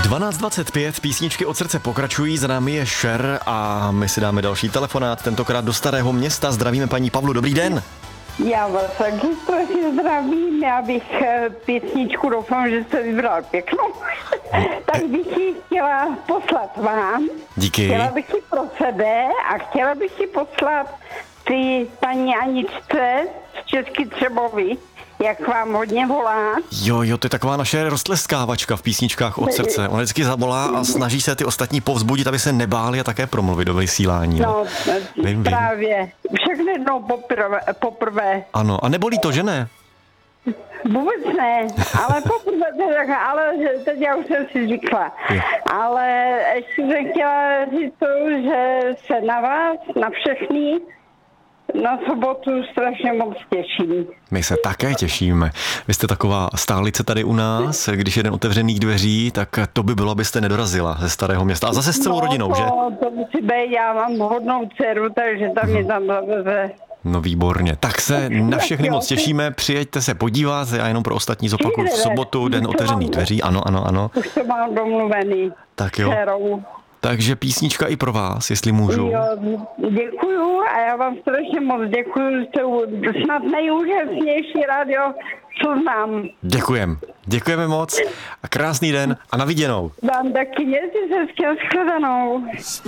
12:25, písničky od srdce pokračují, za námi je Cher a my si dáme další telefonát, tentokrát do Starého Města. Zdravíme paní Pavlu, dobrý den. Já vás taky strašně zdravím, já bych písničku, doufám, že jste vybral pěknou, tak bych ji chtěla poslat vám. Díky. Chtěla bych ji pro sebe a chtěla bych ji poslat ty paní Aničce z Český Třebovy, jak vám hodně volá. Jo, to je taková naše roztleskávačka v písničkách od srdce. Ona vždycky zavolá a snaží se ty ostatní povzbudit, aby se nebáli a také promluvit do vysílání. No, vím. právě. Všechno jednou poprvé. Ano, a nebolí to, že ne? Vůbec ne, ale poprvé, ale teď já už jsem si zvykla. Ale ještě jsem chtěla říct to, že se na vás, na všechny, na sobotu strašně moc těším. My se také těšíme. Vy jste taková stálice tady u nás, když jeden otevřených dveří, tak to by bylo, abyste nedorazila ze Starého Města. A zase s celou rodinou, že? To musí být, já mám hodnou dceru, takže tam je tam zaveze. No výborně. Tak se na všechny moc těšíme, přijeďte se podívat, já jenom pro ostatní zopakuju v sobotu, den otevřených dveří, ano. Už to mám domluvený. Tak jo. Dcerou. Takže písnička i pro vás, jestli můžu. Jo, děkuju a já vám strašně moc děkuju, jste snad nejúžasnější rádio, co znám. Děkujeme moc a krásný den a na viděnou. Vám taky mějte se hezky, shledanou.